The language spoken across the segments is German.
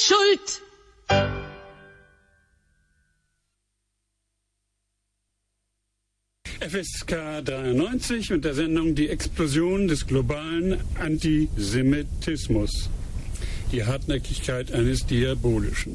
schuld. FSK 93 mit der Sendung Die Explosion des globalen Antisemitismus. Die Hartnäckigkeit eines Diabolischen.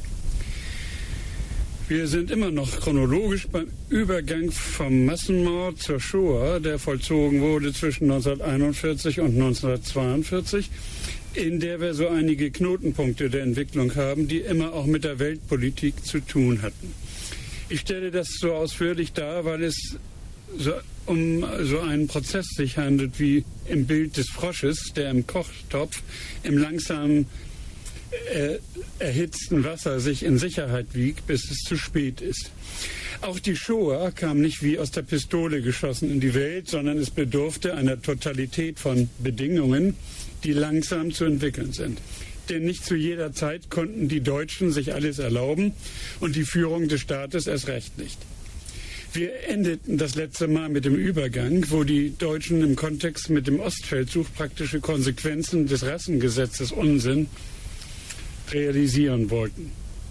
Wir sind immer noch chronologisch beim Übergang vom Massenmord zur Shoah, der vollzogen wurde zwischen 1941 und 1942, in der wir so einige Knotenpunkte der Entwicklung haben, die immer auch mit der Weltpolitik zu tun hatten. Ich stelle das so ausführlich dar, weil es um so einen Prozess sich handelt wie im Bild des Frosches, der im Kochtopf im langsam erhitzten Wasser sich in Sicherheit wiegt, bis es zu spät ist. Auch die Shoah kam nicht wie aus der Pistole geschossen in die Welt, sondern es bedurfte einer Totalität von Bedingungen, die langsam zu entwickeln sind. Denn nicht zu jeder Zeit konnten die Deutschen sich alles erlauben und die Führung des Staates erst recht nicht. Wir endeten das letzte Mal mit dem Übergang, wo die Deutschen im Kontext mit dem Ostfeldzug praktische Konsequenzen des Rassengesetzes Unsinn realisieren wollten.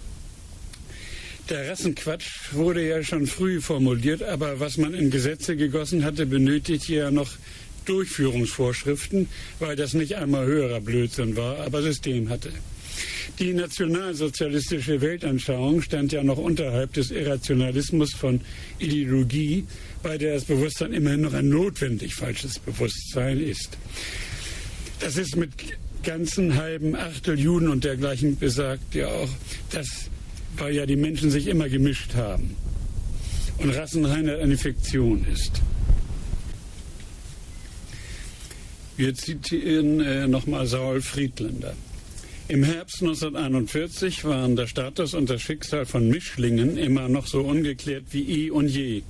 Der Rassenquatsch wurde ja schon früh formuliert, aber was man in Gesetze gegossen hatte, benötigte ja noch Durchführungsvorschriften, weil das nicht einmal höherer Blödsinn war, aber System hatte. Die nationalsozialistische Weltanschauung stand ja noch unterhalb des Irrationalismus von Ideologie, bei der das Bewusstsein immerhin noch ein notwendig falsches Bewusstsein ist. Das ist mit ganzen halben Achtel Juden und dergleichen besagt ja auch, dass, weil ja die Menschen sich immer gemischt haben und Rassenreinheit eine Fiktion ist. Wir zitieren nochmal Saul Friedländer. Im Herbst 1941 waren der Status und das Schicksal von Mischlingen immer noch so ungeklärt wie eh und je.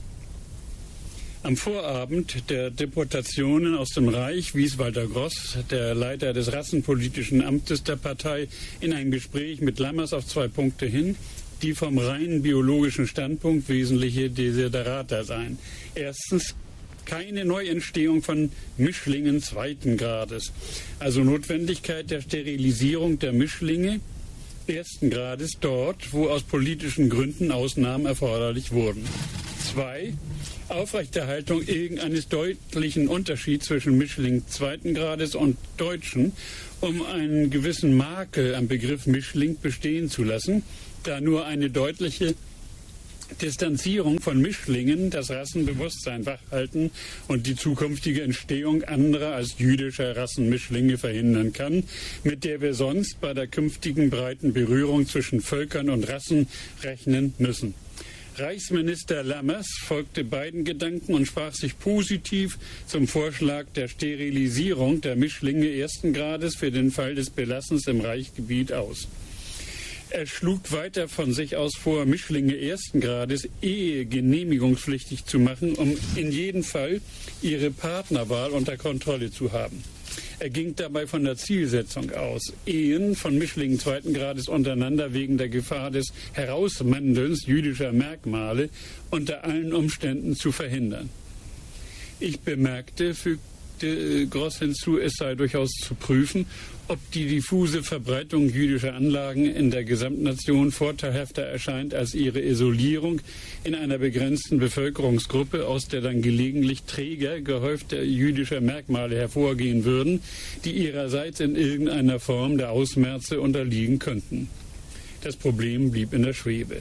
Am Vorabend der Deportationen aus dem Reich wies Walter Gross, der Leiter des rassenpolitischen Amtes der Partei, in ein Gespräch mit Lammers auf 2 Punkte hin, die vom rein biologischen Standpunkt wesentliche Desiderata seien. Erstens, keine Neuentstehung von Mischlingen 2. Grades, also Notwendigkeit der Sterilisierung der Mischlinge 1. Grades dort, wo aus politischen Gründen Ausnahmen erforderlich wurden. 2. Aufrechterhaltung irgendeines deutlichen Unterschieds zwischen Mischling 2. Grades und Deutschen, um einen gewissen Makel am Begriff Mischling bestehen zu lassen, da nur eine deutliche Distanzierung von Mischlingen das Rassenbewusstsein wachhalten und die zukünftige Entstehung anderer als jüdischer Rassenmischlinge verhindern kann, mit der wir sonst bei der künftigen breiten Berührung zwischen Völkern und Rassen rechnen müssen. Reichsminister Lammers folgte beiden Gedanken und sprach sich positiv zum Vorschlag der Sterilisierung der Mischlinge 1. Grades für den Fall des Belassens im Reichsgebiet aus. Er schlug weiter von sich aus vor, Mischlinge 1. Grades genehmigungspflichtig zu machen, um in jedem Fall ihre Partnerwahl unter Kontrolle zu haben. Er ging dabei von der Zielsetzung aus, Ehen von Mischlingen 2. Grades untereinander wegen der Gefahr des Herausmandelns jüdischer Merkmale unter allen Umständen zu verhindern. Ich bemerkte, fügte Gross hinzu, es sei durchaus zu prüfen, ob die diffuse Verbreitung jüdischer Anlagen in der Gesamtnation vorteilhafter erscheint als ihre Isolierung in einer begrenzten Bevölkerungsgruppe, aus der dann gelegentlich Träger gehäufter jüdischer Merkmale hervorgehen würden, die ihrerseits in irgendeiner Form der Ausmerze unterliegen könnten. Das Problem blieb in der Schwebe.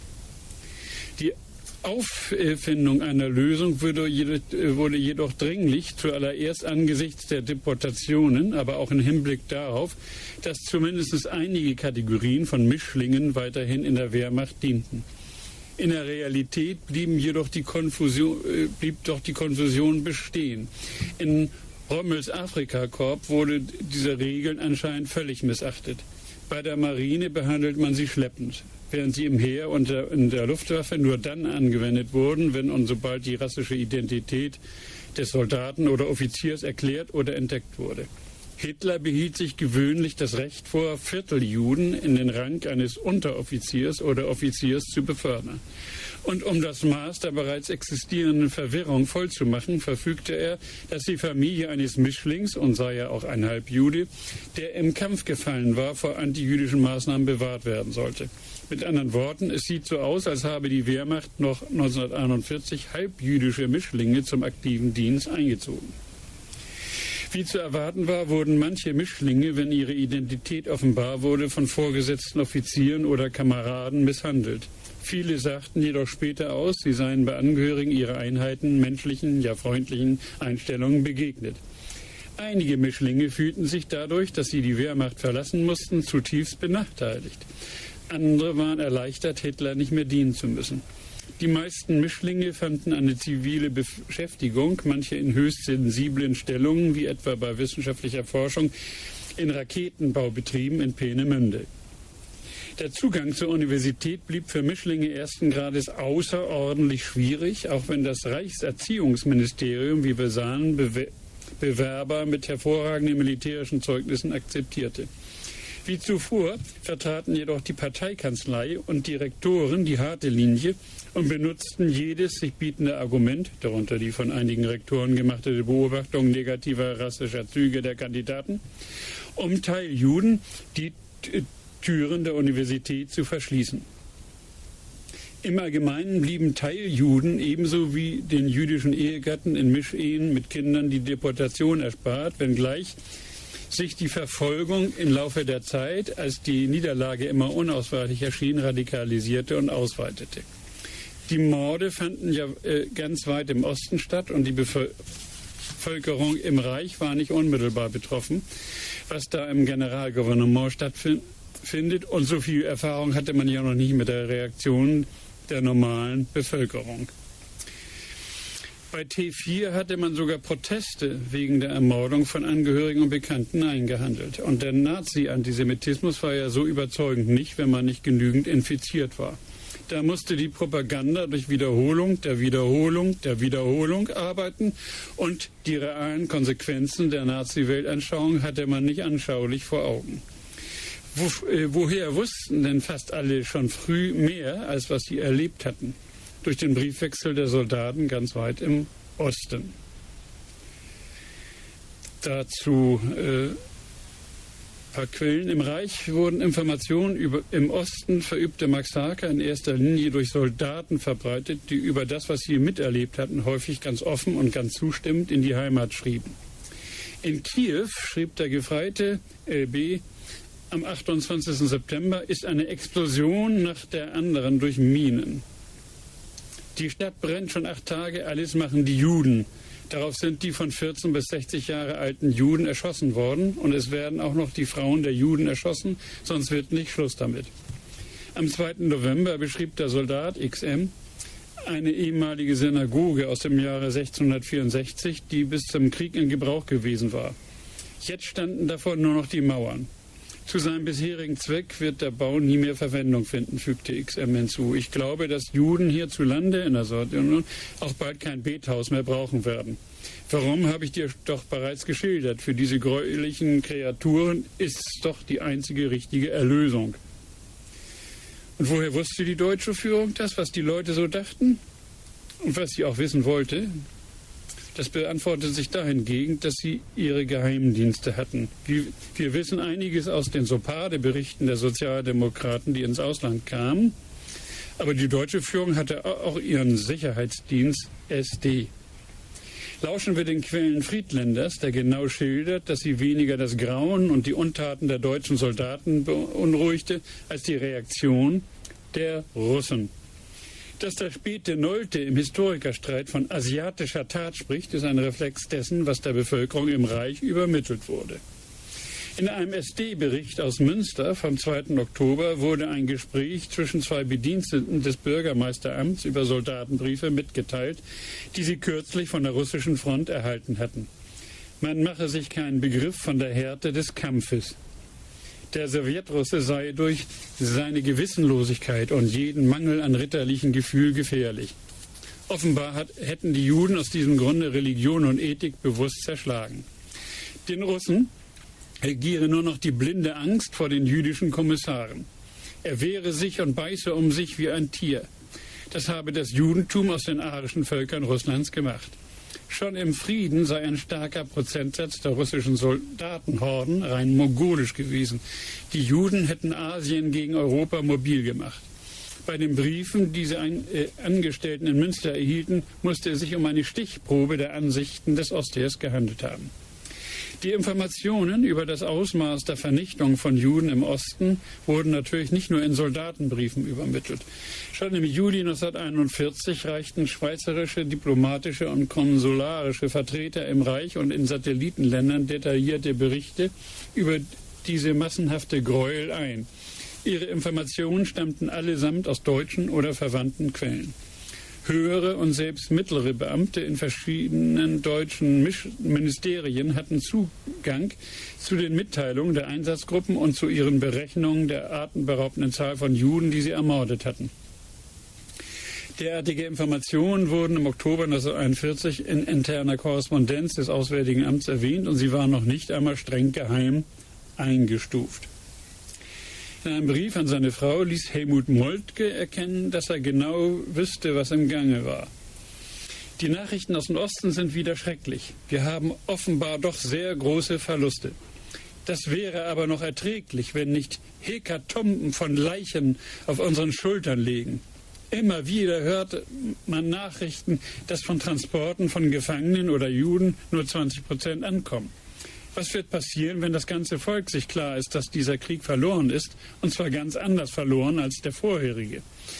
Die Auffindung einer Lösung wurde jedoch dringlich, zuallererst angesichts der Deportationen, aber auch im Hinblick darauf, dass zumindest einige Kategorien von Mischlingen weiterhin in der Wehrmacht dienten. In der Realität blieb doch die Konfusion bestehen. In Rommels Afrikakorps wurde diese Regeln anscheinend völlig missachtet. Bei der Marine behandelt man sie schleppend, während sie im Heer und in der Luftwaffe nur dann angewendet wurden, wenn und sobald die rassische Identität des Soldaten oder Offiziers erklärt oder entdeckt wurde. Hitler behielt sich gewöhnlich das Recht vor, Vierteljuden in den Rang eines Unteroffiziers oder Offiziers zu befördern. Und um das Maß der bereits existierenden Verwirrung vollzumachen, verfügte er, dass die Familie eines Mischlings, und sei er auch ein Halbjude, der im Kampf gefallen war, vor antijüdischen Maßnahmen bewahrt werden sollte. Mit anderen Worten, es sieht so aus, als habe die Wehrmacht noch 1941 halbjüdische Mischlinge zum aktiven Dienst eingezogen. Wie zu erwarten war, wurden manche Mischlinge, wenn ihre Identität offenbar wurde, von vorgesetzten Offizieren oder Kameraden misshandelt. Viele sagten jedoch später aus, sie seien bei Angehörigen ihrer Einheiten menschlichen, ja freundlichen Einstellungen begegnet. Einige Mischlinge fühlten sich dadurch, dass sie die Wehrmacht verlassen mussten, zutiefst benachteiligt. Andere waren erleichtert, Hitler nicht mehr dienen zu müssen. Die meisten Mischlinge fanden eine zivile Beschäftigung, manche in höchst sensiblen Stellungen, wie etwa bei wissenschaftlicher Forschung in Raketenbaubetrieben in Peenemünde. Der Zugang zur Universität blieb für Mischlinge ersten Grades außerordentlich schwierig, auch wenn das Reichserziehungsministerium, wie wir sahen, Bewerber mit hervorragenden militärischen Zeugnissen akzeptierte. Wie zuvor vertraten jedoch die Parteikanzlei und die Rektoren die harte Linie und benutzten jedes sich bietende Argument, darunter die von einigen Rektoren gemachte Beobachtung negativer rassischer Züge der Kandidaten, um Teiljuden die Türen der Universität zu verschließen. Im Allgemeinen blieben Teiljuden ebenso wie den jüdischen Ehegatten in Mischehen mit Kindern die Deportation erspart, wenngleich sich die Verfolgung im Laufe der Zeit, als die Niederlage immer unausweichlicher schien, radikalisierte und ausweitete. Die Morde fanden ja ganz weit im Osten statt und die Bevölkerung im Reich war nicht unmittelbar betroffen, was da im Generalgouvernement stattfindet. Und so viel Erfahrung hatte man ja noch nicht mit der Reaktion der normalen Bevölkerung. Bei T4 hatte man sogar Proteste wegen der Ermordung von Angehörigen und Bekannten eingehandelt. Und der Nazi-Antisemitismus war ja so überzeugend nicht, wenn man nicht genügend infiziert war. Da musste die Propaganda durch Wiederholung der Wiederholung der Wiederholung arbeiten und die realen Konsequenzen der Nazi-Weltanschauung hatte man nicht anschaulich vor Augen. Woher wussten denn fast alle schon früh mehr, als was sie erlebt hatten? Durch den Briefwechsel der Soldaten ganz weit im Osten. Dazu ein paar Quellen. Im Reich wurden Informationen über im Osten verübte Massaker in erster Linie durch Soldaten verbreitet, die über das, was sie miterlebt hatten, häufig ganz offen und ganz zustimmend in die Heimat schrieben. In Kiew schrieb der Gefreite LB, am 28. September ist eine Explosion nach der anderen durch Minen. Die Stadt brennt schon 8 Tage, alles machen die Juden. Darauf sind die von 14 bis 60 Jahre alten Juden erschossen worden und es werden auch noch die Frauen der Juden erschossen, sonst wird nicht Schluss damit. Am 2. November beschrieb der Soldat XM eine ehemalige Synagoge aus dem Jahre 1664, die bis zum Krieg in Gebrauch gewesen war. Jetzt standen davon nur noch die Mauern. Zu seinem bisherigen Zweck wird der Bau nie mehr Verwendung finden, fügte XM hinzu. Ich glaube, dass Juden hierzulande in der Sowjetunion auch bald kein Bethaus mehr brauchen werden. Warum, habe ich dir doch bereits geschildert. Für diese gräulichen Kreaturen ist es doch die einzige richtige Erlösung. Und woher wusste die deutsche Führung das, was die Leute so dachten? Und was sie auch wissen wollte? Das beantwortet sich dahingegen, dass sie ihre Geheimdienste hatten. Wir wissen einiges aus den Sopade-Berichten der Sozialdemokraten, die ins Ausland kamen. Aber die deutsche Führung hatte auch ihren Sicherheitsdienst SD. Lauschen wir den Quellen Friedländers, der genau schildert, dass sie weniger das Grauen und die Untaten der deutschen Soldaten beunruhigte, als die Reaktion der Russen. Dass der späte Nolte im Historikerstreit von asiatischer Tat spricht, ist ein Reflex dessen, was der Bevölkerung im Reich übermittelt wurde. In einem SD-Bericht aus Münster vom 2. Oktober wurde ein Gespräch zwischen 2 Bediensteten des Bürgermeisteramts über Soldatenbriefe mitgeteilt, die sie kürzlich von der russischen Front erhalten hatten. Man mache sich keinen Begriff von der Härte des Kampfes. Der Sowjetrusse sei durch seine Gewissenlosigkeit und jeden Mangel an ritterlichem Gefühl gefährlich. Offenbar hätten die Juden aus diesem Grunde Religion und Ethik bewusst zerschlagen. Den Russen regiere nur noch die blinde Angst vor den jüdischen Kommissaren. Er wehre sich und beiße um sich wie ein Tier. Das habe das Judentum aus den arischen Völkern Russlands gemacht. Schon im Frieden sei ein starker Prozentsatz der russischen Soldatenhorden rein mongolisch gewesen. Die Juden hätten Asien gegen Europa mobil gemacht. Bei den Briefen, die diese Angestellten in Münster erhielten, musste es sich um eine Stichprobe der Ansichten des Ostheers gehandelt haben. Die Informationen über das Ausmaß der Vernichtung von Juden im Osten wurden natürlich nicht nur in Soldatenbriefen übermittelt. Schon im Juli 1941 reichten schweizerische diplomatische und konsularische Vertreter im Reich und in Satellitenländern detaillierte Berichte über diese massenhafte Gräuel ein. Ihre Informationen stammten allesamt aus deutschen oder verwandten Quellen. Höhere und selbst mittlere Beamte in verschiedenen deutschen Ministerien hatten Zugang zu den Mitteilungen der Einsatzgruppen und zu ihren Berechnungen der atemberaubenden Zahl von Juden, die sie ermordet hatten. Derartige Informationen wurden im Oktober 1941 in interner Korrespondenz des Auswärtigen Amts erwähnt und sie waren noch nicht einmal streng geheim eingestuft. In einem Brief an seine Frau ließ Helmut Moltke erkennen, dass er genau wüsste, was im Gange war. Die Nachrichten aus dem Osten sind wieder schrecklich. Wir haben offenbar doch sehr große Verluste. Das wäre aber noch erträglich, wenn nicht Hekatomben von Leichen auf unseren Schultern liegen. Immer wieder hört man Nachrichten, dass von Transporten von Gefangenen oder Juden nur 20% ankommen. Was wird passieren, wenn das ganze Volk sich klar ist, dass dieser Krieg verloren ist, und zwar ganz anders verloren als der vorherige?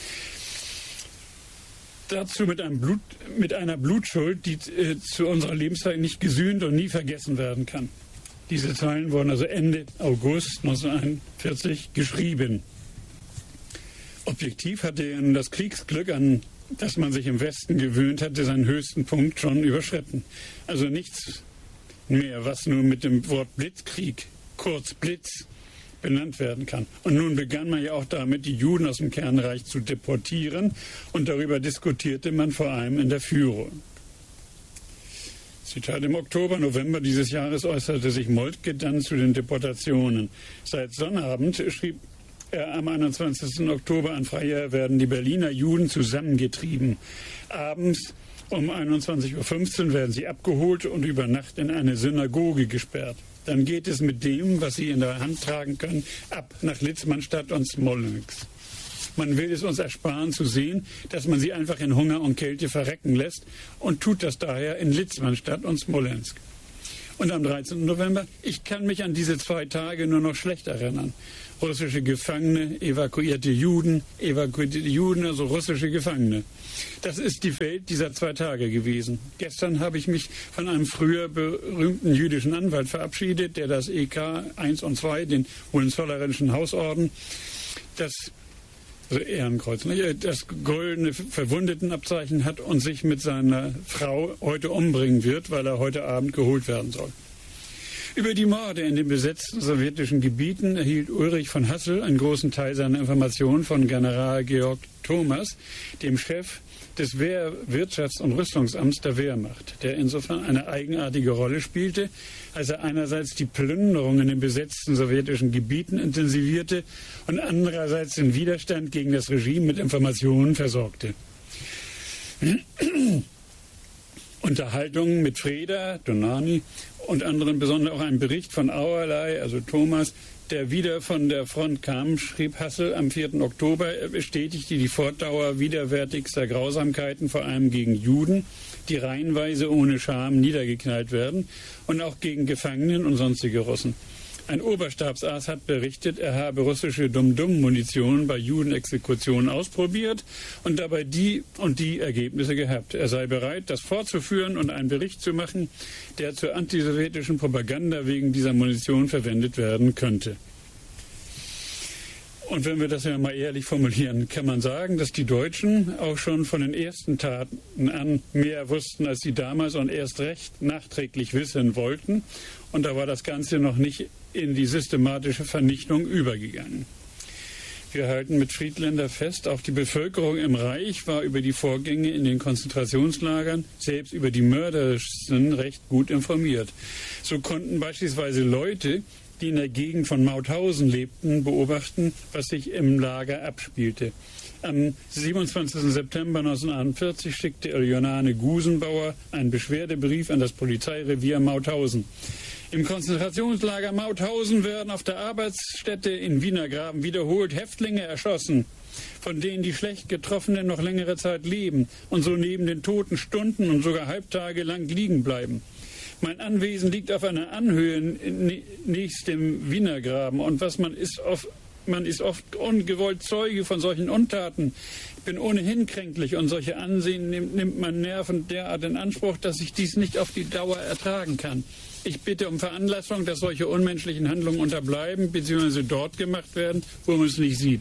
Dazu mit einer Blutschuld, die zu unserer Lebenszeit nicht gesühnt und nie vergessen werden kann. Diese Zeilen wurden also Ende August 1941 geschrieben. Objektiv hatte das Kriegsglück, an das man sich im Westen gewöhnt hatte, seinen höchsten Punkt schon überschritten. Also nichts mehr, was nur mit dem Wort Blitzkrieg, kurz Blitz, benannt werden kann. Und nun begann man ja auch damit, die Juden aus dem Kernreich zu deportieren und darüber diskutierte man vor allem in der Führung. Zitat: Im Oktober, November dieses Jahres äußerte sich Moltke dann zu den Deportationen. Seit Sonnabend, schrieb er am 21. Oktober an Freier, werden die Berliner Juden zusammengetrieben. Abends um 21:15 Uhr werden sie abgeholt und über Nacht in eine Synagoge gesperrt. Dann geht es mit dem, was sie in der Hand tragen können, ab nach Litzmannstadt und Smolensk. Man will es uns ersparen zu sehen, dass man sie einfach in Hunger und Kälte verrecken lässt und tut das daher in Litzmannstadt und Smolensk. Und am 13. November, ich kann mich an diese 2 Tage nur noch schlecht erinnern. Russische Gefangene, evakuierte Juden, also russische Gefangene. Das ist die Welt dieser 2 Tage gewesen. Gestern habe ich mich von einem früher berühmten jüdischen Anwalt verabschiedet, der das EK 1 und 2, den Hohenzollerischen Hausorden, also Ehrenkreuz, das goldene Verwundetenabzeichen hat und sich mit seiner Frau heute umbringen wird, weil er heute Abend geholt werden soll. Über die Morde in den besetzten sowjetischen Gebieten erhielt Ulrich von Hassel einen großen Teil seiner Informationen von General Georg Thomas, dem Chef des Wirtschafts- und Rüstungsamts der Wehrmacht, der insofern eine eigenartige Rolle spielte, als er einerseits die Plünderung in den besetzten sowjetischen Gebieten intensivierte und andererseits den Widerstand gegen das Regime mit Informationen versorgte. Unterhaltungen mit Freda, Donani und anderen, besonders auch ein Bericht von Auerlei, also Thomas, der wieder von der Front kam, schrieb Hassel am 4. Oktober, er bestätigte die Fortdauer widerwärtigster Grausamkeiten, vor allem gegen Juden, die reihenweise ohne Scham niedergeknallt werden, und auch gegen Gefangenen und sonstige Russen. Ein Oberstabsarzt hat berichtet, er habe russische Dum-Dum-Munition bei Judenexekutionen ausprobiert und dabei die und die Ergebnisse gehabt. Er sei bereit, das fortzuführen und einen Bericht zu machen, der zur antisowjetischen Propaganda wegen dieser Munition verwendet werden könnte. Und wenn wir das ja mal ehrlich formulieren, kann man sagen, dass die Deutschen auch schon von den ersten Taten an mehr wussten, als sie damals und erst recht nachträglich wissen wollten. Und da war das Ganze noch nicht in die systematische Vernichtung übergegangen. Wir halten mit Friedländer fest, auch die Bevölkerung im Reich war über die Vorgänge in den Konzentrationslagern, selbst über die mörderischen, recht gut informiert. So konnten beispielsweise Leute, die in der Gegend von Mauthausen lebten, beobachten, was sich im Lager abspielte. Am 27. September 1941 schickte Elionane Gusenbauer einen Beschwerdebrief an das Polizeirevier Mauthausen. Im Konzentrationslager Mauthausen werden auf der Arbeitsstätte in Wienergraben wiederholt Häftlinge erschossen, von denen die schlecht Getroffenen noch längere Zeit leben und so neben den Toten Stunden und sogar Halbtage lang liegen bleiben. Mein Anwesen liegt auf einer Anhöhe nächst dem Wienergraben und man ist oft ungewollt Zeuge von solchen Untaten. Ich bin ohnehin kränklich und solche Ansehen nimmt mein Nerven derart in Anspruch, dass ich dies nicht auf die Dauer ertragen kann. Ich bitte um Veranlassung, dass solche unmenschlichen Handlungen unterbleiben bzw. dort gemacht werden, wo man es nicht sieht.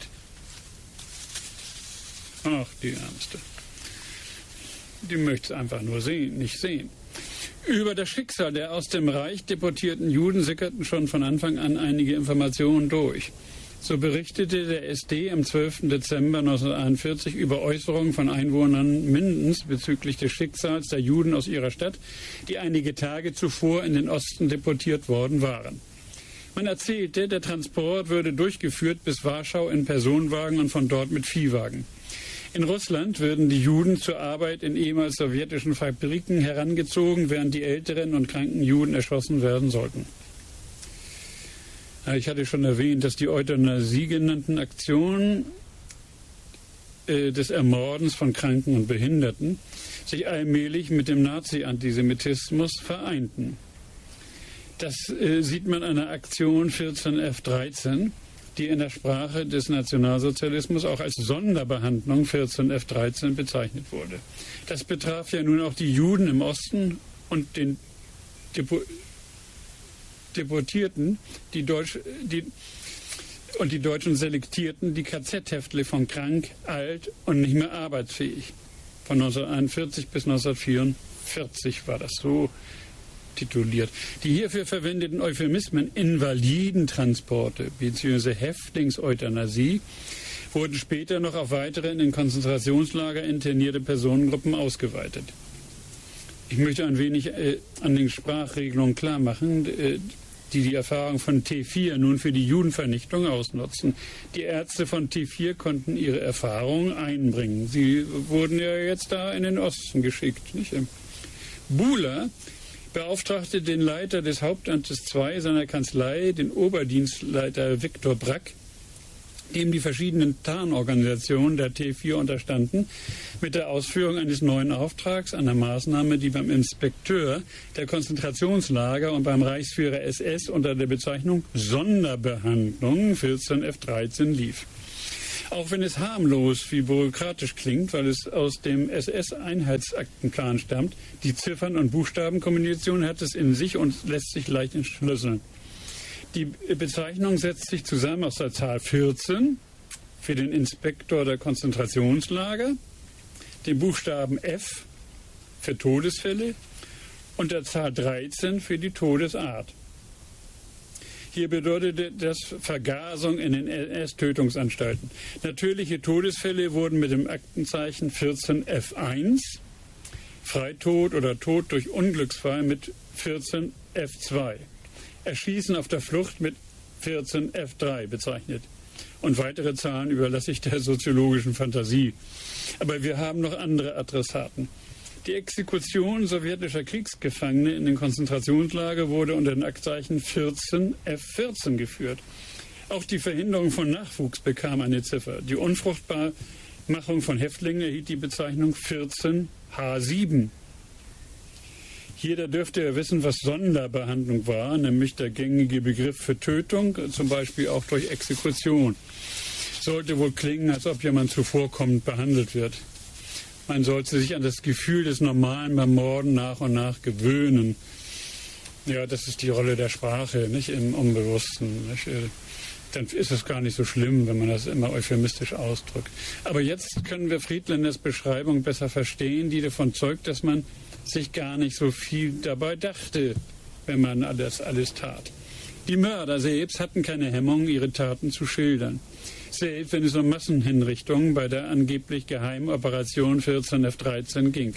Ach, die Ärmste. Die möchte es einfach nur nicht sehen. Über das Schicksal der aus dem Reich deportierten Juden sickerten schon von Anfang an einige Informationen durch. So berichtete der SD am 12. Dezember 1941 über Äußerungen von Einwohnern Mindens bezüglich des Schicksals der Juden aus ihrer Stadt, die einige Tage zuvor in den Osten deportiert worden waren. Man erzählte, der Transport würde durchgeführt bis Warschau in Personenwagen und von dort mit Viehwagen. In Russland würden die Juden zur Arbeit in ehemals sowjetischen Fabriken herangezogen, während die älteren und kranken Juden erschossen werden sollten. Ich hatte schon erwähnt, dass die Euthanasie genannten Aktionen des Ermordens von Kranken und Behinderten sich allmählich mit dem Nazi-Antisemitismus vereinten. Das sieht man an der Aktion 14F13, die in der Sprache des Nationalsozialismus auch als Sonderbehandlung 14F13 bezeichnet wurde. Das betraf ja nun auch die Juden im Osten und den Deportierten, die deutschen Selektierten, die KZ-Häftlinge von krank, alt und nicht mehr arbeitsfähig. Von 1941 bis 1944 war das so tituliert. Die hierfür verwendeten Euphemismen Invalidentransporte bzw. Häftlingseuthanasie wurden später noch auf weitere in den Konzentrationslager internierte Personengruppen ausgeweitet. Ich möchte ein wenig an den Sprachregelungen klar machen, die Erfahrung von T4 nun für die Judenvernichtung ausnutzen. Die Ärzte von T4 konnten ihre Erfahrungen einbringen. Sie wurden ja jetzt da in den Osten geschickt. Nicht? Buhler beauftragte den Leiter des Hauptamtes II seiner Kanzlei, den Oberdienstleiter Viktor Brack, dem die verschiedenen Tarnorganisationen der T4 unterstanden, mit der Ausführung eines neuen Auftrags, einer Maßnahme, die beim Inspekteur der Konzentrationslager und beim Reichsführer SS unter der Bezeichnung Sonderbehandlung 14F13 lief. Auch wenn es harmlos wie bürokratisch klingt, weil es aus dem SS-Einheitsaktenplan stammt, die Ziffern- und Buchstabenkombination hat es in sich und lässt sich leicht entschlüsseln. Die Bezeichnung setzt sich zusammen aus der Zahl 14 für den Inspektor der Konzentrationslager, dem Buchstaben F für Todesfälle und der Zahl 13 für die Todesart. Hier bedeutete das Vergasung in den NS-Tötungsanstalten. Natürliche Todesfälle wurden mit dem Aktenzeichen 14F1, Freitod oder Tod durch Unglücksfall mit 14F2, Erschießen auf der Flucht mit 14F3 bezeichnet. Und weitere Zahlen überlasse ich der soziologischen Fantasie. Aber wir haben noch andere Adressaten. Die Exekution sowjetischer Kriegsgefangene in den Konzentrationslager wurde unter den Aktzeichen 14F14 geführt. Auch die Verhinderung von Nachwuchs bekam eine Ziffer. Die Unfruchtbarmachung von Häftlingen erhielt die Bezeichnung 14H7. Jeder dürfte ja wissen, was Sonderbehandlung war, nämlich der gängige Begriff für Tötung, zum Beispiel auch durch Exekution. Sollte wohl klingen, als ob jemand zuvorkommend behandelt wird. Man sollte sich an das Gefühl des Normalen beim Morden nach und nach gewöhnen. Ja, das ist die Rolle der Sprache, nicht im Unbewussten. Nicht? Dann ist es gar nicht so schlimm, wenn man das immer euphemistisch ausdrückt. Aber jetzt können wir Friedländers Beschreibung besser verstehen, die davon zeugt, dass man sich gar nicht so viel dabei dachte, wenn man das alles tat. Die Mörder selbst hatten keine Hemmung, ihre Taten zu schildern. Selbst wenn es um Massenhinrichtungen bei der angeblich geheimen Operation 14F13 ging.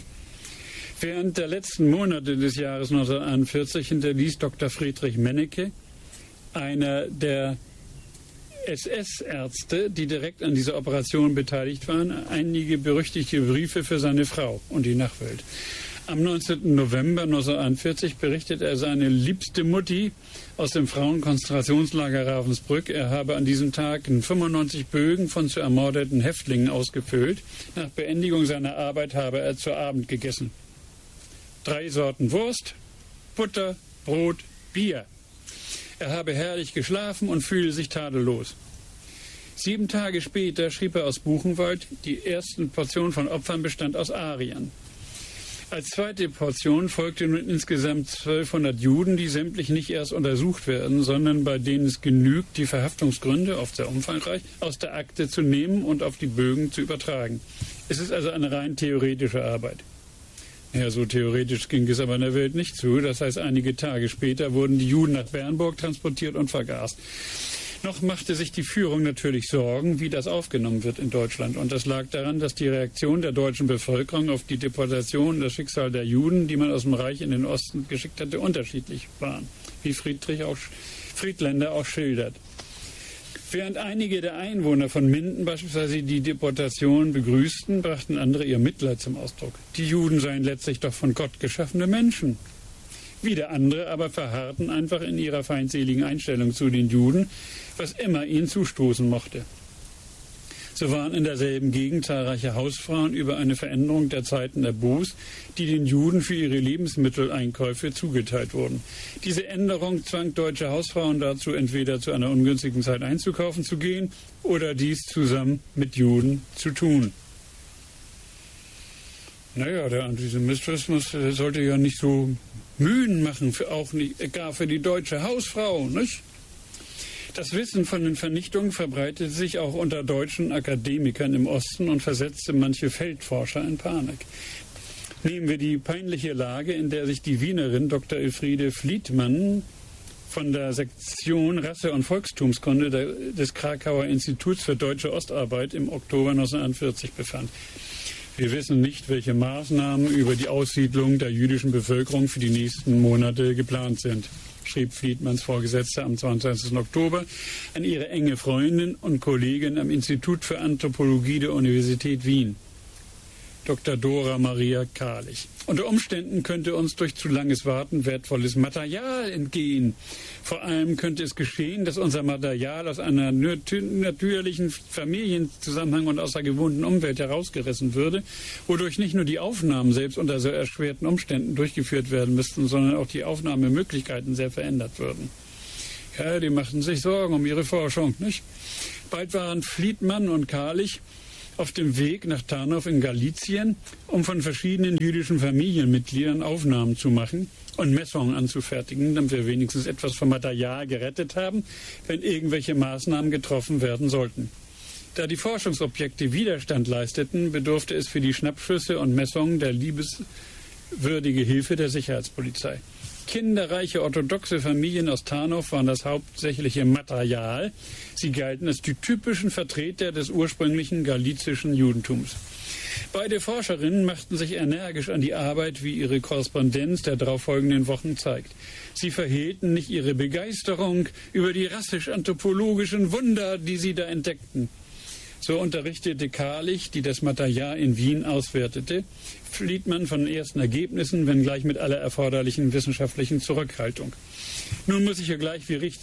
Während der letzten Monate des Jahres 1941 hinterließ Dr. Friedrich Mennecke, einer der SS-Ärzte, die direkt an dieser Operation beteiligt waren, einige berüchtigte Briefe für seine Frau und die Nachwelt. Am 19. November 1941 berichtet er seine liebste Mutti aus dem Frauenkonzentrationslager Ravensbrück, er habe an diesem Tag 95 Bögen von zu ermordeten Häftlingen ausgefüllt. Nach Beendigung seiner Arbeit habe er zu Abend gegessen. 3 Sorten Wurst, Butter, Brot, Bier. Er habe herrlich geschlafen und fühle sich tadellos. 7 Tage später schrieb er aus Buchenwald, die ersten Portion von Opfern bestand aus Ariern. Als zweite Portion folgte nun insgesamt 1200 Juden, die sämtlich nicht erst untersucht werden, sondern bei denen es genügt, die Verhaftungsgründe, oft sehr umfangreich, aus der Akte zu nehmen und auf die Bögen zu übertragen. Es ist also eine rein theoretische Arbeit. Ja, so theoretisch ging es aber in der Welt nicht zu. Das heißt, einige Tage später wurden die Juden nach Bernburg transportiert und vergast. Noch machte sich die Führung natürlich Sorgen, wie das aufgenommen wird in Deutschland. Und das lag daran, dass die Reaktion der deutschen Bevölkerung auf die Deportation und das Schicksal der Juden, die man aus dem Reich in den Osten geschickt hatte, unterschiedlich waren, wie Friedländer auch schildert. Während einige der Einwohner von Minden beispielsweise die Deportation begrüßten, brachten andere ihr Mitleid zum Ausdruck. Die Juden seien letztlich doch von Gott geschaffene Menschen. Wieder andere aber verharrten einfach in ihrer feindseligen Einstellung zu den Juden, was immer ihnen zustoßen mochte. So waren in derselben Gegend zahlreiche Hausfrauen über eine Veränderung der Zeiten erbost, die den Juden für ihre Lebensmitteleinkäufe zugeteilt wurden. Diese Änderung zwang deutsche Hausfrauen dazu, entweder zu einer ungünstigen Zeit einzukaufen zu gehen oder dies zusammen mit Juden zu tun. Naja, der Antisemitismus sollte ja nicht so Mühen machen, auch nicht, gar für die deutsche Hausfrau, nicht? Das Wissen von den Vernichtungen verbreitete sich auch unter deutschen Akademikern im Osten und versetzte manche Feldforscher in Panik. Nehmen wir die peinliche Lage, in der sich die Wienerin Dr. Elfriede Fliedmann von der Sektion Rasse- und Volkstumskunde des Krakauer Instituts für Deutsche Ostarbeit im Oktober 1941 befand. Wir wissen nicht, welche Maßnahmen über die Aussiedlung der jüdischen Bevölkerung für die nächsten Monate geplant sind, schrieb Fliedmanns Vorgesetzter am 22. Oktober an ihre enge Freundin und Kollegin am Institut für Anthropologie der Universität Wien, Dr. Dora Maria Karlich. Unter Umständen könnte uns durch zu langes Warten wertvolles Material entgehen. Vor allem könnte es geschehen, dass unser Material aus einer natürlichen Familienzusammenhang und aus der gewohnten Umwelt herausgerissen würde, wodurch nicht nur die Aufnahmen selbst unter so erschwerten Umständen durchgeführt werden müssten, sondern auch die Aufnahmemöglichkeiten sehr verändert würden. Ja, die machten sich Sorgen um ihre Forschung, nicht? Bald waren Fliedmann und Karlich auf dem Weg nach Tarnow in Galizien, um von verschiedenen jüdischen Familienmitgliedern Aufnahmen zu machen und Messungen anzufertigen, damit wir wenigstens etwas vom Material gerettet haben, wenn irgendwelche Maßnahmen getroffen werden sollten. Da die Forschungsobjekte Widerstand leisteten, bedurfte es für die Schnappschüsse und Messungen der liebenswürdige Hilfe der Sicherheitspolizei. Kinderreiche orthodoxe Familien aus Tarnow waren das hauptsächliche Material. Sie galten als die typischen Vertreter des ursprünglichen galizischen Judentums. Beide Forscherinnen machten sich energisch an die Arbeit, wie ihre Korrespondenz der darauffolgenden Wochen zeigt. Sie verhehlten nicht ihre Begeisterung über die rassisch-anthropologischen Wunder, die sie da entdeckten. So unterrichtete Karlich, die das Material in Wien auswertete, Fliedmann von den ersten Ergebnissen, wenngleich mit aller erforderlichen wissenschaftlichen Zurückhaltung. Nun muss ich hier gleich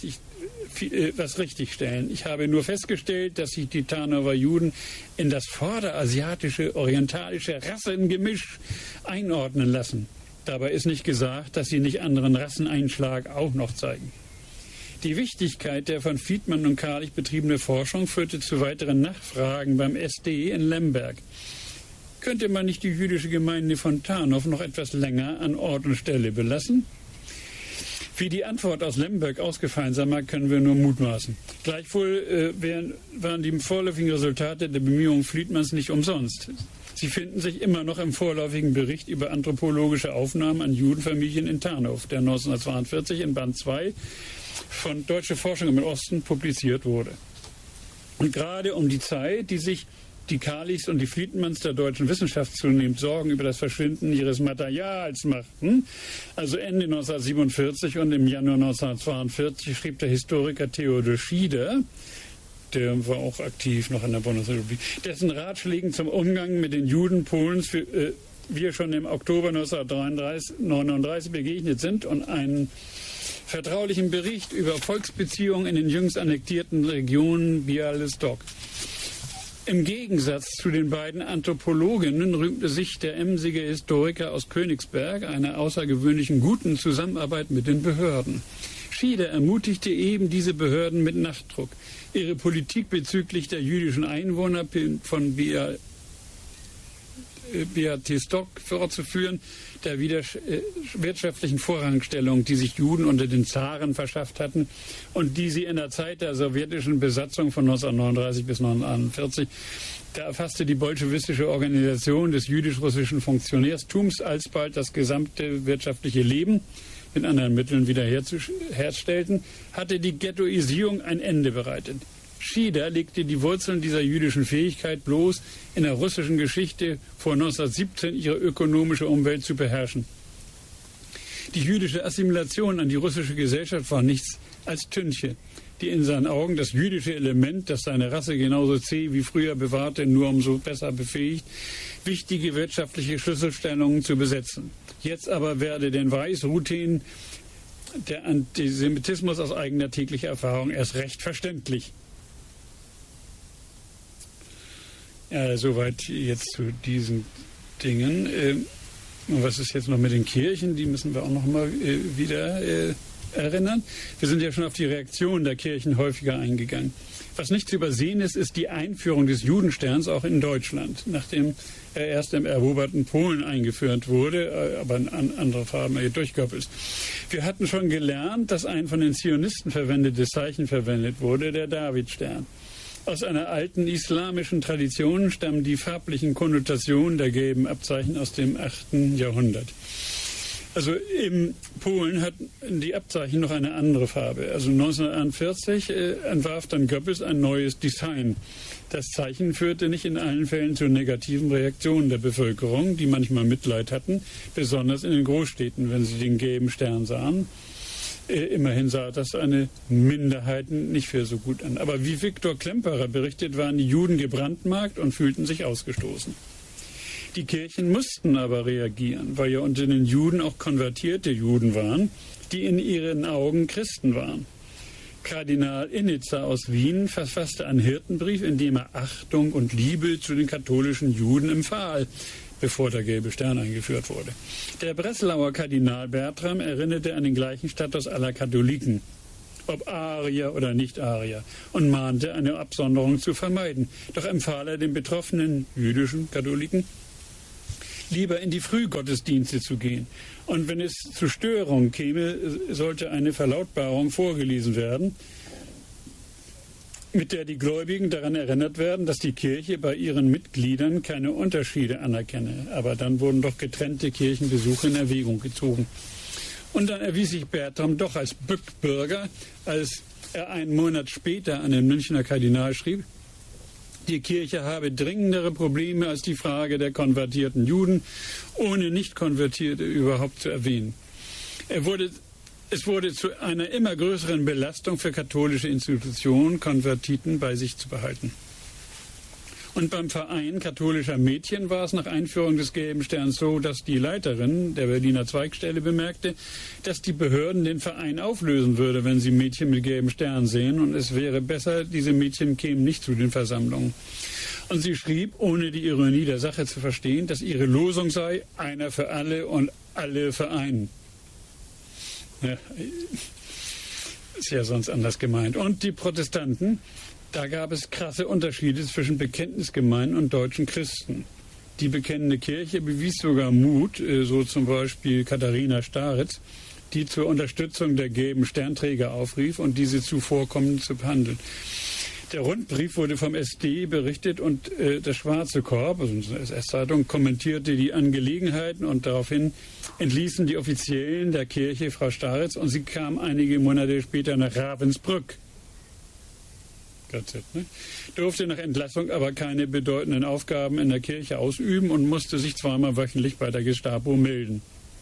was richtigstellen. Ich habe nur festgestellt, dass sich die Tarnower Juden in das vorderasiatische, orientalische Rassengemisch einordnen lassen. Dabei ist nicht gesagt, dass sie nicht anderen Rasseneinschlag auch noch zeigen. Die Wichtigkeit der von Fliedmann und Karlich betriebene Forschung führte zu weiteren Nachfragen beim SD in Lemberg. Könnte man nicht die jüdische Gemeinde von Tarnow noch etwas länger an Ort und Stelle belassen? Wie die Antwort aus Lemberg ausgefallen sein mag, können wir nur mutmaßen. Gleichwohl waren die vorläufigen Resultate der Bemühungen Fliedmanns nicht umsonst. Sie finden sich immer noch im vorläufigen Bericht über anthropologische Aufnahmen an Judenfamilien in Tarnow, der 1942 in Band 2 von Deutsche Forschung im Osten publiziert wurde. Und gerade um die Zeit, die sich die Kalichs und die Friedmanns der deutschen Wissenschaft zunehmend Sorgen über das Verschwinden ihres Materials machten. Also Ende 1947 und im Januar 1942 schrieb der Historiker Theodor Schieder, der war auch aktiv noch in der Bundesrepublik, dessen Ratschlägen zum Umgang mit den Juden Polens wir schon im Oktober 1939 begegnet sind und einen vertraulichen Bericht über Volksbeziehungen in den jüngst annektierten Regionen Białystok. Im Gegensatz zu den beiden Anthropologinnen rühmte sich der emsige Historiker aus Königsberg einer außergewöhnlichen guten Zusammenarbeit mit den Behörden. Schieder ermutigte eben diese Behörden mit Nachdruck, ihre Politik bezüglich der jüdischen Einwohner von Białystok fortzuführen, der wirtschaftlichen Vorrangstellung, die sich Juden unter den Zaren verschafft hatten und die sie in der Zeit der sowjetischen Besatzung von 1939 bis 1941, da erfasste die bolschewistische Organisation des jüdisch-russischen Funktionärstums alsbald das gesamte wirtschaftliche Leben mit anderen Mitteln wiederherstellten, hatte die Ghettoisierung ein Ende bereitet. Schieder legte die Wurzeln dieser jüdischen Fähigkeit bloß, in der russischen Geschichte vor 1917 ihre ökonomische Umwelt zu beherrschen. Die jüdische Assimilation an die russische Gesellschaft war nichts als Tünche, die in seinen Augen das jüdische Element, das seine Rasse genauso zäh wie früher bewahrte, nur umso besser befähigt, wichtige wirtschaftliche Schlüsselstellungen zu besetzen. Jetzt aber werde den Weißrutin der Antisemitismus aus eigener täglicher Erfahrung erst recht verständlich. Ja, soweit jetzt zu diesen Dingen. Und was ist jetzt noch mit den Kirchen? Die müssen wir auch noch mal wieder erinnern. Wir sind ja schon auf die Reaktion der Kirchen häufiger eingegangen. Was nicht zu übersehen ist, ist die Einführung des Judensterns auch in Deutschland, nachdem er erst im eroberten Polen eingeführt wurde, aber in andere Farben durchgekoppelt ist. Wir hatten schon gelernt, dass ein von den Zionisten verwendetes Zeichen verwendet wurde, der Davidstern. Aus einer alten islamischen Tradition stammen die farblichen Konnotationen der gelben Abzeichen aus dem 8. Jahrhundert. Also in Polen hatten die Abzeichen noch eine andere Farbe. Also 1941 entwarf dann Goebbels ein neues Design. Das Zeichen führte nicht in allen Fällen zu negativen Reaktionen der Bevölkerung, die manchmal Mitleid hatten, besonders in den Großstädten, wenn sie den gelben Stern sahen. Immerhin sah das eine Minderheit nicht für so gut an. Aber wie Viktor Klemperer berichtet, waren die Juden gebrandmarkt und fühlten sich ausgestoßen. Die Kirchen mussten aber reagieren, weil ja unter den Juden auch konvertierte Juden waren, die in ihren Augen Christen waren. Kardinal Innitzer aus Wien verfasste einen Hirtenbrief, in dem er Achtung und Liebe zu den katholischen Juden empfahl, bevor der gelbe Stern eingeführt wurde. Der Breslauer Kardinal Bertram erinnerte an den gleichen Status aller Katholiken, ob Arier oder Nicht-Arier, und mahnte, eine Absonderung zu vermeiden. Doch empfahl er den betroffenen jüdischen Katholiken, lieber in die Frühgottesdienste zu gehen. Und wenn es zu Störungen käme, sollte eine Verlautbarung vorgelesen werden, mit der die Gläubigen daran erinnert werden, dass die Kirche bei ihren Mitgliedern keine Unterschiede anerkenne. Aber dann wurden doch getrennte Kirchenbesuche in Erwägung gezogen. Und dann erwies sich Bertram doch als Bückbürger, als er einen Monat später an den Münchner Kardinal schrieb, die Kirche habe dringendere Probleme als die Frage der konvertierten Juden, ohne Nicht-Konvertierte überhaupt zu erwähnen. Es wurde zu einer immer größeren Belastung für katholische Institutionen, Konvertiten bei sich zu behalten. Und beim Verein katholischer Mädchen war es nach Einführung des gelben Sterns so, dass die Leiterin der Berliner Zweigstelle bemerkte, dass die Behörden den Verein auflösen würde, wenn sie Mädchen mit gelben Stern sehen. Und es wäre besser, diese Mädchen kämen nicht zu den Versammlungen. Und sie schrieb, ohne die Ironie der Sache zu verstehen, dass ihre Losung sei, einer für alle und alle für einen. Ja, ist ja sonst anders gemeint. Und die Protestanten, da gab es krasse Unterschiede zwischen Bekenntnisgemeinden und deutschen Christen. Die bekennende Kirche bewies sogar Mut, so zum Beispiel Katharina Staritz, die zur Unterstützung der gelben Sternträger aufrief und diese zuvorkommend zu behandeln. Der Rundbrief wurde vom SD berichtet und das Schwarze Korps, also unsere SS-Zeitung, kommentierte die Angelegenheiten und daraufhin entließen die Offiziellen der Kirche Frau Staritz und sie kam einige Monate später nach Ravensbrück. KZ, ne? Durfte nach Entlassung aber keine bedeutenden Aufgaben in der Kirche ausüben und musste sich zweimal wöchentlich bei der Gestapo melden.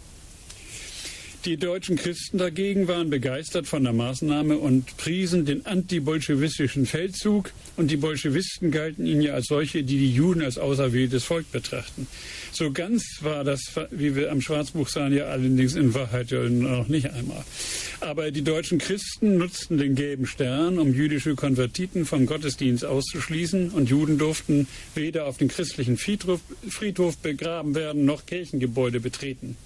Die deutschen Christen dagegen waren begeistert von der Maßnahme und priesen den antibolschewistischen Feldzug, und die Bolschewisten galten ihnen ja als solche, die die Juden als auserwähltes Volk betrachten. So ganz war das, wie wir am Schwarzbuch sahen, ja allerdings in Wahrheit ja noch nicht einmal. Aber die deutschen Christen nutzten den gelben Stern, um jüdische Konvertiten vom Gottesdienst auszuschließen, und Juden durften weder auf den christlichen Friedhof begraben werden, noch Kirchengebäude betreten.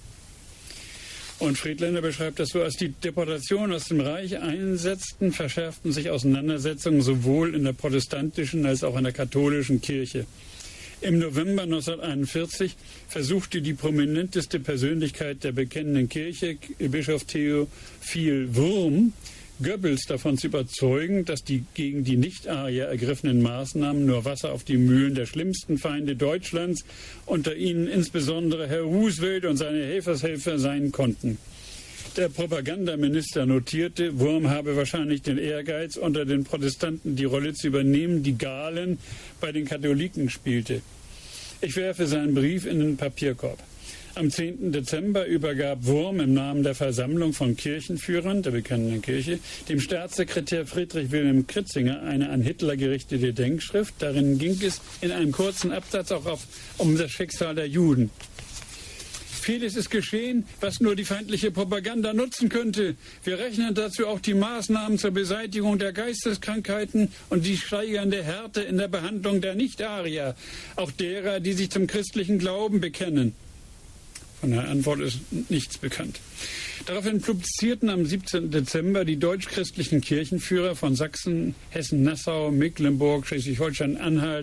Und Friedländer beschreibt das so: Als die Deportationen aus dem Reich einsetzten, verschärften sich Auseinandersetzungen sowohl in der protestantischen als auch in der katholischen Kirche. Im November 1941 versuchte die prominenteste Persönlichkeit der bekennenden Kirche, Bischof Theophil Wurm, Goebbels davon zu überzeugen, dass die gegen die Nicht-Arier ergriffenen Maßnahmen nur Wasser auf die Mühlen der schlimmsten Feinde Deutschlands, unter ihnen insbesondere Herr Roosevelt und seine Helfershelfer, sein konnten. Der Propagandaminister notierte, Wurm habe wahrscheinlich den Ehrgeiz, unter den Protestanten die Rolle zu übernehmen, die Galen bei den Katholiken spielte. Ich werfe seinen Brief in den Papierkorb. Am 10. Dezember übergab Wurm im Namen der Versammlung von Kirchenführern der bekennenden Kirche dem Staatssekretär Friedrich Wilhelm Kritzinger eine an Hitler gerichtete Denkschrift. Darin ging es in einem kurzen Absatz auch um das Schicksal der Juden. Vieles ist geschehen, was nur die feindliche Propaganda nutzen könnte. Wir rechnen dazu auch die Maßnahmen zur Beseitigung der Geisteskrankheiten und die steigernde Härte in der Behandlung der Nicht-Arier, auch derer, die sich zum christlichen Glauben bekennen. Von der Antwort ist nichts bekannt. Daraufhin publizierten am 17. Dezember die deutsch-christlichen Kirchenführer von Sachsen, Hessen, Nassau, Mecklenburg, Schleswig-Holstein-Anhalt,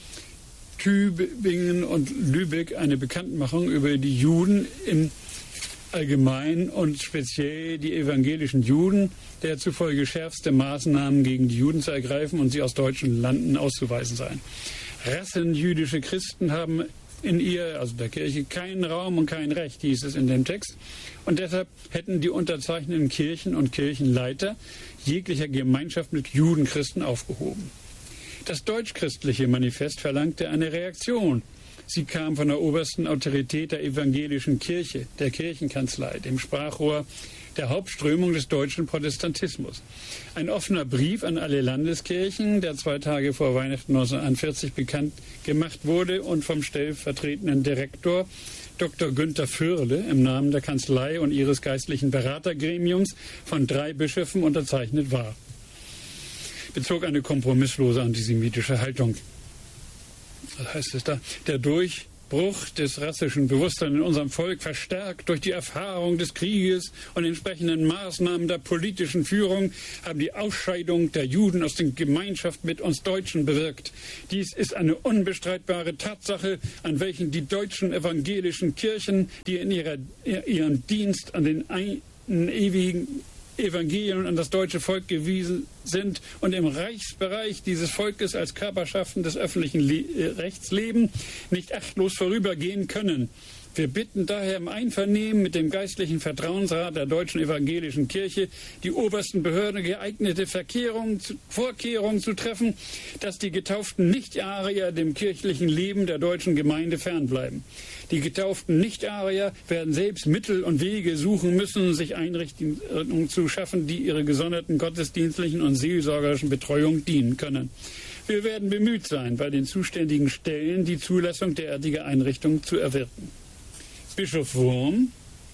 Tübingen und Lübeck eine Bekanntmachung über die Juden im Allgemeinen und speziell die evangelischen Juden, der zufolge schärfste Maßnahmen gegen die Juden zu ergreifen und sie aus deutschen Landen auszuweisen seien. Rassenjüdische Christen haben in ihr, also der Kirche, keinen Raum und kein Recht, hieß es in dem Text. Und deshalb hätten die unterzeichneten Kirchen und Kirchenleiter jeglicher Gemeinschaft mit Judenchristen aufgehoben. Das deutsch-christliche Manifest verlangte eine Reaktion. Sie kam von der obersten Autorität der evangelischen Kirche, der Kirchenkanzlei, dem Sprachrohr der Hauptströmung des deutschen Protestantismus. Ein offener Brief an alle Landeskirchen, der 2 Tage vor Weihnachten 1941 bekannt gemacht wurde und vom stellvertretenden Direktor Dr. Günther Fürle im Namen der Kanzlei und ihres geistlichen Beratergremiums von 3 Bischöfen unterzeichnet war, bezog eine kompromisslose antisemitische Haltung. Das heißt es da: Der Durchbruch des rassischen Bewusstseins in unserem Volk, verstärkt durch die Erfahrung des Krieges und entsprechenden Maßnahmen der politischen Führung, haben die Ausscheidung der Juden aus der Gemeinschaft mit uns Deutschen bewirkt. Dies ist eine unbestreitbare Tatsache, an welchen die deutschen evangelischen Kirchen, die in ihren Dienst an den ewigen Evangelien an das deutsche Volk gewiesen sind und im Reichsbereich dieses Volkes als Körperschaften des öffentlichen Rechts leben, nicht achtlos vorübergehen können. Wir bitten daher im Einvernehmen mit dem geistlichen Vertrauensrat der deutschen evangelischen Kirche, die obersten Behörden geeignete Vorkehrungen zu treffen, dass die getauften Nicht-Arier dem kirchlichen Leben der deutschen Gemeinde fernbleiben. Die getauften Nicht-Arier werden selbst Mittel und Wege suchen müssen, sich Einrichtungen zu schaffen, die ihrer gesonderten gottesdienstlichen und seelsorgerischen Betreuung dienen können. Wir werden bemüht sein, bei den zuständigen Stellen die Zulassung derartiger Einrichtungen zu erwirken. Bischof Wurm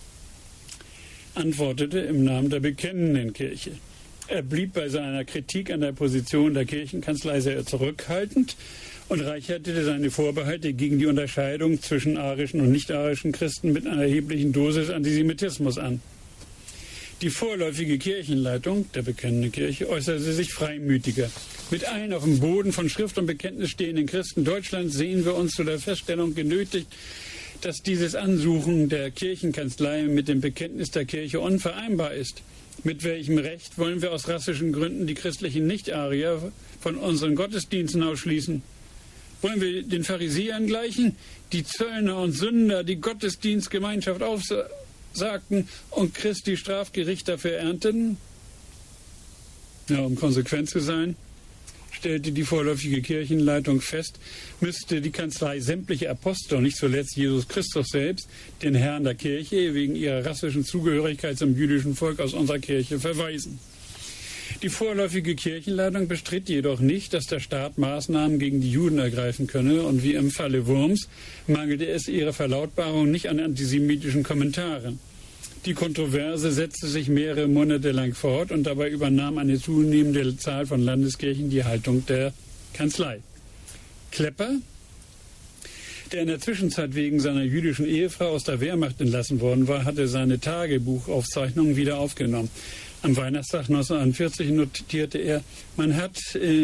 antwortete im Namen der bekennenden Kirche. Er blieb bei seiner Kritik an der Position der Kirchenkanzlei sehr zurückhaltend und reicherte seine Vorbehalte gegen die Unterscheidung zwischen arischen und nicht-arischen Christen mit einer erheblichen Dosis Antisemitismus an. Die vorläufige Kirchenleitung der bekennenden Kirche äußerte sich freimütiger. Mit allen auf dem Boden von Schrift und Bekenntnis stehenden Christen Deutschlands sehen wir uns zu der Feststellung genötigt, dass dieses Ansuchen der Kirchenkanzlei mit dem Bekenntnis der Kirche unvereinbar ist. Mit welchem Recht wollen wir aus rassischen Gründen die christlichen Nicht-Arier von unseren Gottesdiensten ausschließen? Wollen wir den Pharisäern gleichen, die Zöllner und Sünder die Gottesdienstgemeinschaft aufsagten und Christi Strafgericht dafür ernteten? Ja, um konsequent zu sein: stellte die vorläufige Kirchenleitung fest, müsste die Kanzlei sämtliche Apostel, nicht zuletzt Jesus Christus selbst, den Herrn der Kirche, wegen ihrer rassischen Zugehörigkeit zum jüdischen Volk aus unserer Kirche verweisen. Die vorläufige Kirchenleitung bestritt jedoch nicht, dass der Staat Maßnahmen gegen die Juden ergreifen könne, und wie im Falle Wurms mangelte es ihrer Verlautbarung nicht an antisemitischen Kommentaren. Die Kontroverse setzte sich mehrere Monate lang fort und dabei übernahm eine zunehmende Zahl von Landeskirchen die Haltung der Kanzlei. Klepper, der in der Zwischenzeit wegen seiner jüdischen Ehefrau aus der Wehrmacht entlassen worden war, hatte seine Tagebuchaufzeichnungen wieder aufgenommen. Am Weihnachtstag 1941 notierte er, man hat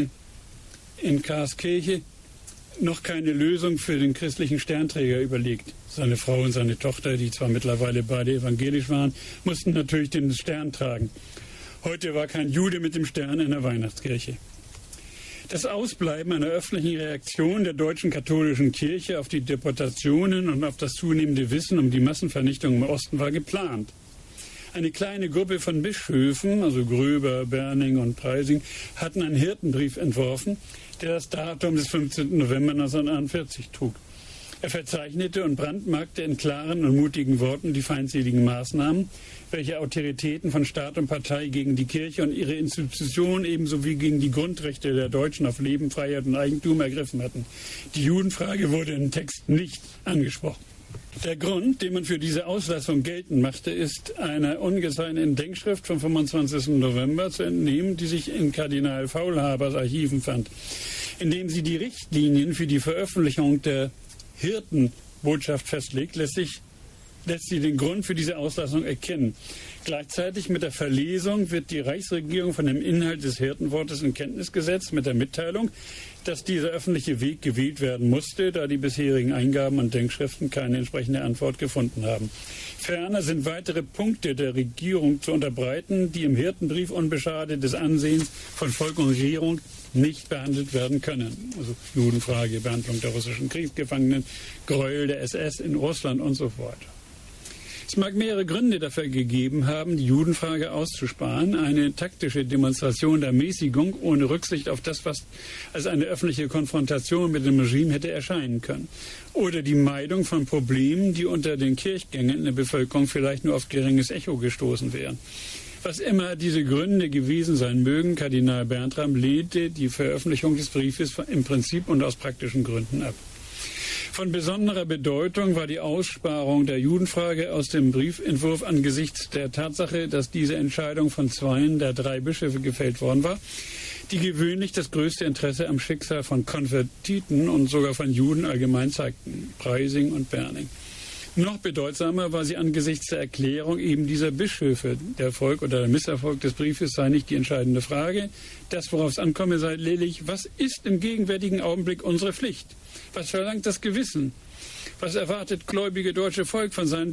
in Karskirche noch keine Lösung für den christlichen Sternträger überlegt. Seine Frau und seine Tochter, die zwar mittlerweile beide evangelisch waren, mussten natürlich den Stern tragen. Heute war kein Jude mit dem Stern in der Weihnachtskirche. Das Ausbleiben einer öffentlichen Reaktion der deutschen katholischen Kirche auf die Deportationen und auf das zunehmende Wissen um die Massenvernichtung im Osten war geplant. Eine kleine Gruppe von Bischöfen, also Gröber, Berning und Preysing, hatten einen Hirtenbrief entworfen, der das Datum des 15. November 1941 trug. Er verzeichnete und brandmarkte in klaren und mutigen Worten die feindseligen Maßnahmen, welche Autoritäten von Staat und Partei gegen die Kirche und ihre Institutionen ebenso wie gegen die Grundrechte der Deutschen auf Leben, Freiheit und Eigentum ergriffen hatten. Die Judenfrage wurde im Text nicht angesprochen. Der Grund, den man für diese Auslassung geltend machte, ist einer ungezeichneten Denkschrift vom 25. November zu entnehmen, die sich in Kardinal Faulhabers Archiven fand, in dem sie die Richtlinien für die Veröffentlichung der Hirtenbotschaft festlegt, lässt sie den Grund für diese Auslassung erkennen. Gleichzeitig mit der Verlesung wird die Reichsregierung von dem Inhalt des Hirtenwortes in Kenntnis gesetzt, mit der Mitteilung, dass dieser öffentliche Weg gewählt werden musste, da die bisherigen Eingaben und Denkschriften keine entsprechende Antwort gefunden haben. Ferner sind weitere Punkte der Regierung zu unterbreiten, die im Hirtenbrief unbeschadet des Ansehens von Volk und Regierung nicht behandelt werden können. Also Judenfrage, Behandlung der russischen Kriegsgefangenen, Gräuel der SS in Russland und so fort. Es mag mehrere Gründe dafür gegeben haben, die Judenfrage auszusparen. Eine taktische Demonstration der Mäßigung ohne Rücksicht auf das, was als eine öffentliche Konfrontation mit dem Regime hätte erscheinen können. Oder die Meidung von Problemen, die unter den Kirchgängern in der Bevölkerung vielleicht nur auf geringes Echo gestoßen wären. Was immer diese Gründe gewesen sein mögen, Kardinal Bertram lehnte die Veröffentlichung des Briefes im Prinzip und aus praktischen Gründen ab. Von besonderer Bedeutung war die Aussparung der Judenfrage aus dem Briefentwurf angesichts der Tatsache, dass diese Entscheidung von zweien der 3 Bischöfe gefällt worden war, die gewöhnlich das größte Interesse am Schicksal von Konvertiten und sogar von Juden allgemein zeigten, Preysing und Berning. Noch bedeutsamer war sie angesichts der Erklärung eben dieser Bischöfe. Der Erfolg oder der Misserfolg des Briefes sei nicht die entscheidende Frage. Das, worauf es ankomme, sei lediglich, was ist im gegenwärtigen Augenblick unsere Pflicht? Was verlangt das Gewissen? Was erwartet gläubige deutsche Volk von seinen